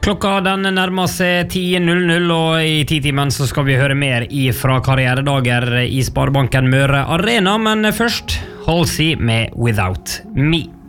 Klokka den nærmer seg 10.00, og i 10-timen så skal vi høre mer fra karrieredager i Sparebanken Møre Arena, men først Halsey med Without Me.